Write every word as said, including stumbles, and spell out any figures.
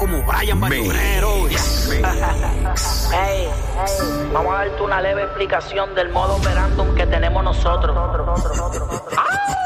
como Brian Bañonero. Hey, vamos a darte una leve explicación del modo operandum que tenemos nosotros.